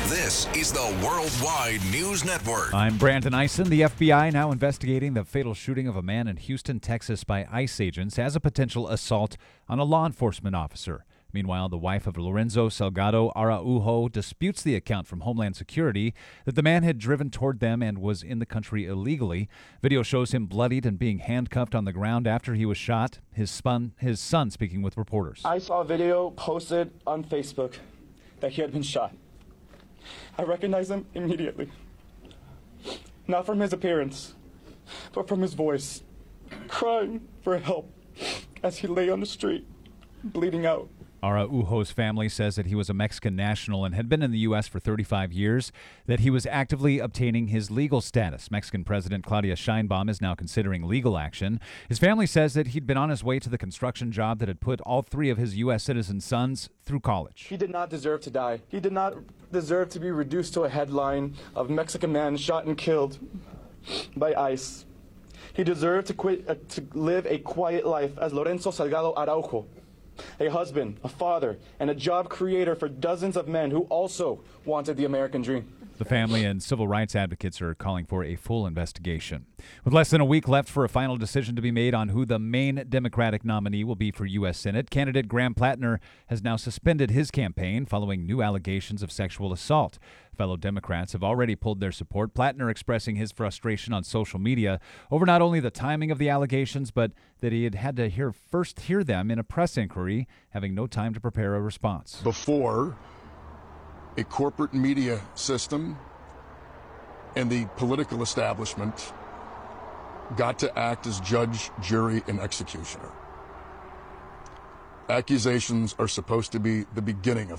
This is the Worldwide News Network. I'm Brandon Eisen. The FBI now investigating the fatal shooting of a man in Houston, Texas by ICE agents as a potential assault on a law enforcement officer. Meanwhile, the wife of Lorenzo Salgado Araujo disputes the account from Homeland Security that the man had driven toward them and was in the country illegally. Video shows him bloodied and being handcuffed on the ground after he was shot. His son speaking with reporters. I saw a video posted on Facebook that he had been shot. I recognized him immediately. Not from his appearance, but from his voice, crying for help as he lay on the street, bleeding out. Araujo's family says that he was a Mexican national and had been in the U.S. for 35 years, that he was actively obtaining his legal status. Mexican President Claudia Sheinbaum is now considering legal action. His family says that he'd been on his way to the construction job that had put all three of his U.S. citizen sons through college. He did not deserve to die. He did not deserve to be reduced to a headline of Mexican man shot and killed by ICE. He deserved to live a quiet life as Lorenzo Salgado Araujo, a husband, a father, and a job creator for dozens of men who also wanted the American dream. The family and civil rights advocates are calling for a full investigation. With less than a week left for a final decision to be made on who the main Democratic nominee will be for U.S. Senate, candidate Graham Plattner has now suspended his campaign following new allegations of sexual assault. Fellow Democrats have already pulled their support, Plattner expressing his frustration on social media over not only the timing of the allegations, but that he had to first hear them in a press inquiry, having no time to prepare a response. Before a corporate media system and the political establishment got to act as judge, jury, and executioner. Accusations are supposed to be the beginning of